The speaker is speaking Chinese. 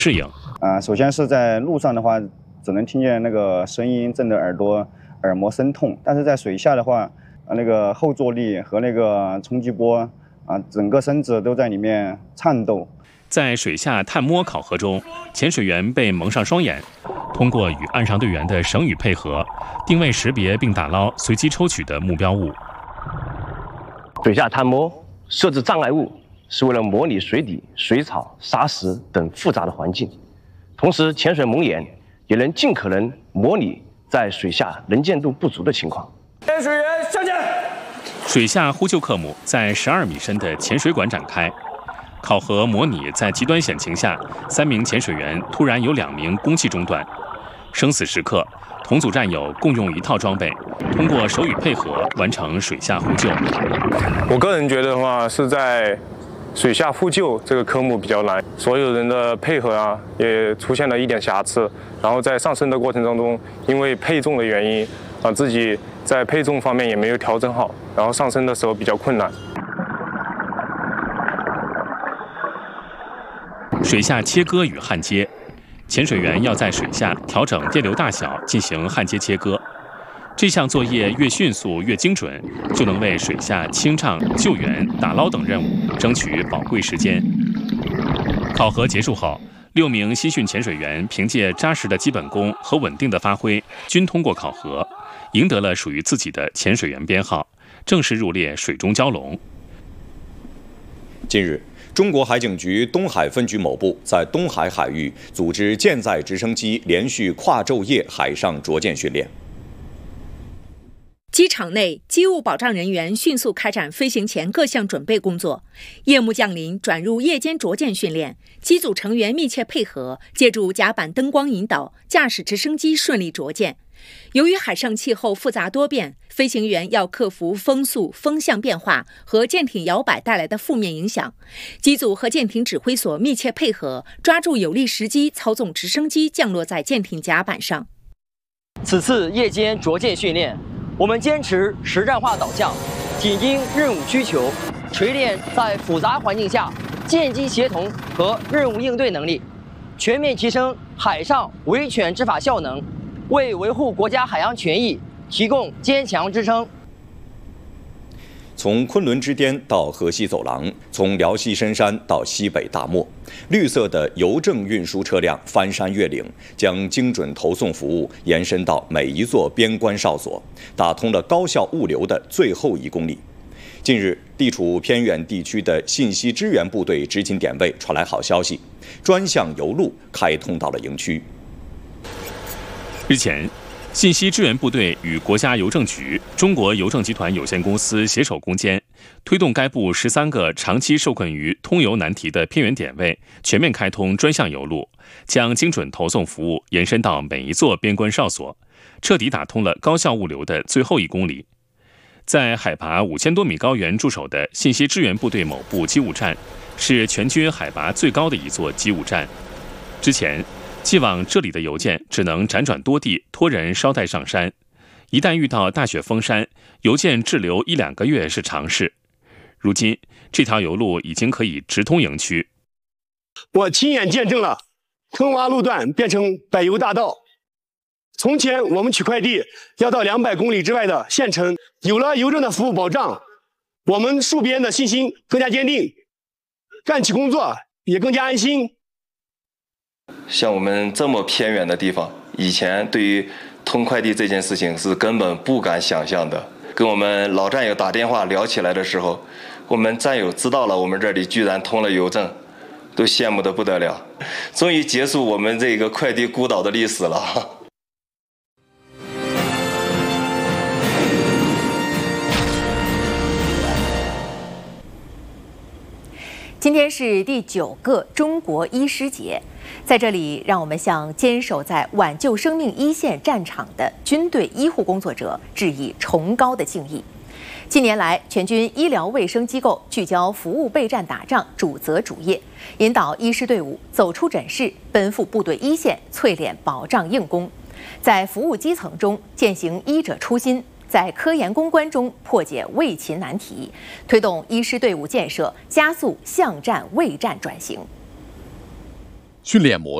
适应。 首先是在路上的话，只能听见那个声音，震得耳膜生痛；但是在水下的话，那个后坐力和那个冲击波整个身子都在里面颤抖。 在水下探摸考核中，潜水员被蒙上双眼，通过与岸上队员的手语配合，定位识别并打捞随机抽取的目标物。 水下探摸设置障碍物，是为了模拟水底水草、沙石等复杂的环境，同时潜水蒙眼也能尽可能模拟在水下能见度不足的情况。 潜水员向前！ 水下呼救科目在12米深的潜水馆展开，考核模拟在极端险情下，3名潜水员突然有2名供气中断，生死时刻，同组战友共用1套装备，通过手语配合完成水下呼救。 我个人觉得的话，是在水下呼救这个科目比较难，所有人的配合也出现了一点瑕疵，然后在上升的过程当中，因为配重的原因自己在配重方面也没有调整好，然后上升的时候比较困难。 水下切割与焊接，潜水员要在水下调整电流大小进行焊接切割。这项作业越迅速越精准，就能为水下清唱、救援、打捞等任务争取宝贵时间。考核结束后，6名新训潜水员凭借扎实的基本功和稳定的发挥，均通过考核，赢得了属于自己的潜水员编号，正式入列水中蛟龙。 近日，中国海警局东海分局某部在东海海域组织舰载直升机连续跨昼夜海上着舰训练。 机场内，机务保障人员迅速开展飞行前各项准备工作。夜幕降临，转入夜间着舰训练，机组成员密切配合，借助甲板灯光引导，驾驶直升机顺利着舰。由于海上气候复杂多变，飞行员要克服风速、风向变化和舰艇摇摆带来的负面影响。机组和舰艇指挥所密切配合，抓住有利时机，操纵直升机降落在舰艇甲板上。 此次夜间着舰训练，我们坚持实战化导向，紧盯任务需求，锤炼在复杂环境下舰机协同和任务应对能力，全面提升海上维权执法效能，为维护国家海洋权益提供坚强支撑。 从昆仑之巅到河西走廊，从辽西深山到西北大漠，绿色的邮政运输车辆翻山越岭，将精准投送服务延伸到每一座边关哨所，打通了高效物流的最后1公里。近日，地处偏远地区的信息支援部队执勤点位传来好消息，专项邮路开通到了营区。 日前，信息支援部队与国家邮政局、中国邮政集团有限公司携手攻坚，推动该部13个长期受困于通邮难题的偏远点位全面开通专项邮路，将精准投送服务延伸到每一座边关哨所，彻底打通了高效物流的最后1公里。在海拔5000多米高原驻守的信息支援部队某部机务站，是全军海拔最高的一座机务站。之前，寄往这里的邮件只能辗转多地，托人捎带上山。一旦遇到大雪封山，邮件滞留1-2个月是常事。如今，这条邮路已经可以直通营区。 我亲眼见证了坑洼路段变成柏油大道。从前我们取快递要到200公里之外的县城，有了邮政的服务保障，我们戍边的信心更加坚定，干起工作也更加安心。 像我们这么偏远的地方，以前对于通快递这件事情是根本不敢想象的。跟我们老战友打电话聊起来的时候，我们战友知道了我们这里居然通了邮政，都羡慕得不得了。终于结束我们这个快递孤岛的历史了。 今天是第9个中国医师节，在这里，让我们向坚守在挽救生命一线战场的军队医护工作者致以崇高的敬意。近年来，全军医疗卫生机构聚焦服务备战打仗主责主业，引导医师队伍走出诊室，奔赴部队一线，淬炼保障硬功，在服务基层中践行医者初心，在科研攻关中破解卫勤难题，推动医师队伍建设加速向战卫战转型。 训练模